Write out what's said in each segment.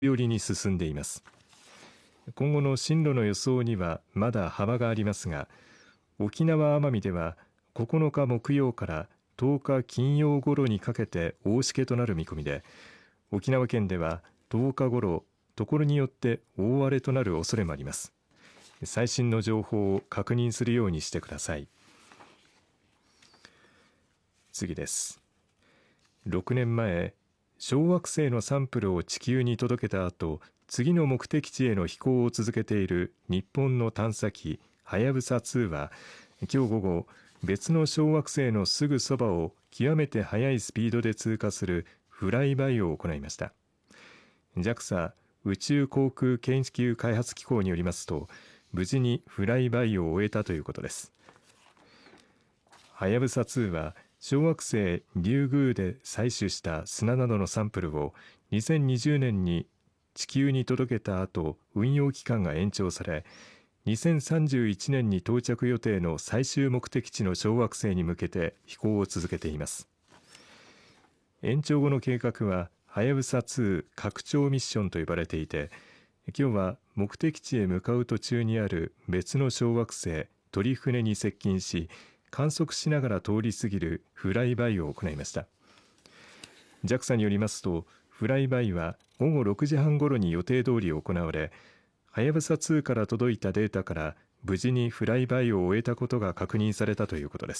寄りに進んでいます。今後の進路の予想にはまだ幅がありますが、沖縄・奄美では9日木曜から10日金曜頃にかけて大しけとなる見込みで、沖縄県では10日頃、ところによって大荒れとなる恐れもあります。最新の情報を確認するようにしてください。次です。6年前、小惑星のサンプルを地球に届けた後、次の目的地への飛行を続けている日本の探査機はやぶさ2は、今日午後、別の小惑星のすぐそばを極めて速いスピードで通過するフライバイを行いました。 JAXA 宇宙航空研究開発機構によりますと、無事にフライバイを終えたということです。はやぶさ2は小惑星リュウグウで採取した砂などのサンプルを2020年に地球に届けた後、運用期間が延長され、2031年に到着予定の最終目的地の小惑星に向けて飛行を続けています。延長後の計画ははやぶさ2拡張ミッションと呼ばれていて、今日は目的地へ向かう途中にある別の小惑星鳥船に接近し、観測しながら通り過ぎるフライバイを行いました。 JAXA によりますと、フライバイは午後6時半ごろに予定通り行われ、はやぶさ2から届いたデータから無事にフライバイを終えたことが確認されたということです。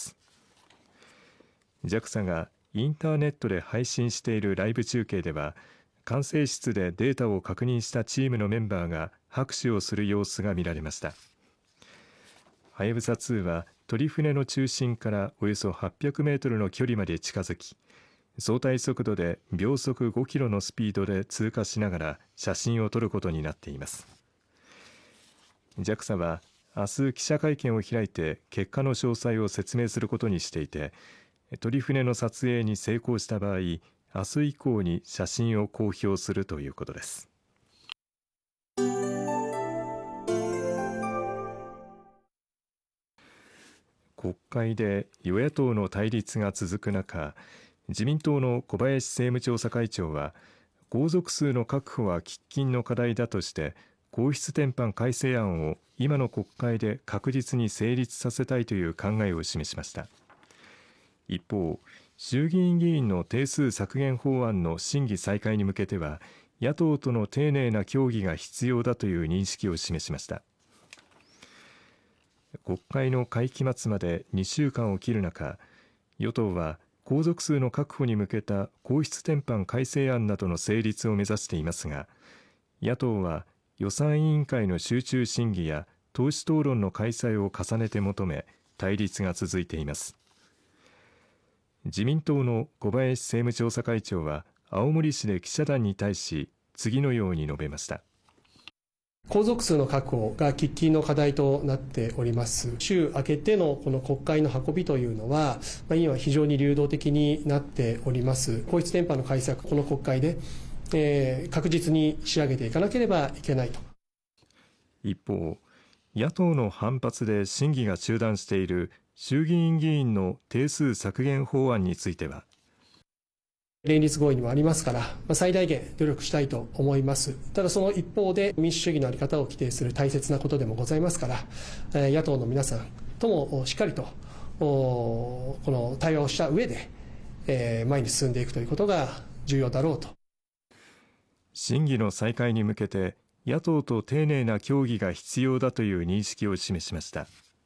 JAXA がインターネットで配信しているライブ中継では、管制室でデータを確認したチームのメンバーが拍手をする様子が見られました。はやぶさ2は鳥船の中心からおよそ800メートルの距離まで近づき、相対速度で秒速5キロのスピードで通過しながら写真を撮ることになっています。 JAXA は明日記者会見を開いて結果の詳細を説明することにしていて、鳥船の撮影に成功した場合、明日以降に写真を公表するということです。国会で与野党の対立が続く中、自民党の小林政務調査会長は、皇族数の確保は喫緊の課題だとして、皇室典範改正案を今の国会で確実に成立させたいという考えを示しました。一方、衆議院議員の定数削減法案の審議再開に向けては、野党との丁寧な協議が必要だという認識を示しました。国会の会期末まで2週間を切る中、与党は皇族数の確保に向けた皇室典範改正案などの成立を目指していますが、野党は予算委員会の集中審議や党首討論の開催を重ねて求め、対立が続いています。自民党の小林政務調査会長は青森市で記者団に対し、次のように述べました。 皇族数の確保が喫緊の課題となっております。週明けてのこの国会の運びというのは、今は非常に流動的になっております。皇室典範の改正、この国会で、確実に仕上げていかなければいけないと。 一方、野党の反発で審議が中断している衆議院議員の定数削減法案については、 連立合意にもありますから、最大限努力したいと思います。ただその一方で、民主主義の在り方を規定する大切なことでもございますから、野党の皆さんともしっかりとこの対話をした上で、前に進んでいくということが重要だろうと。 審議の再開に向けて野党と丁寧な協議が必要だという認識を示しました。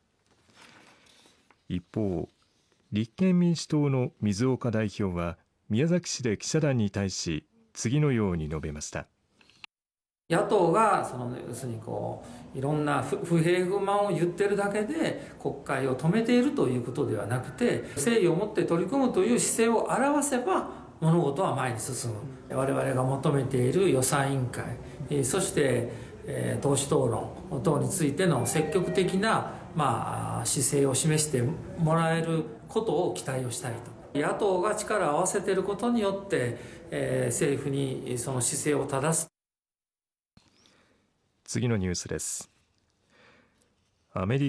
一方、立憲民主党の水岡代表は宮崎市で記者団に対し、次のように述べました。 野党が要するにいろんな不平不満を言ってるだけで国会を止めているということではなくて、誠意を持って取り組むという姿勢を表せば物事は前に進む。我々が求めている予算委員会、そして党首討論等についての積極的な姿勢を示してもらえることを期待をしたいと。野党が力を合わせていることによって、政府にその姿勢を正す。 次のニュースです。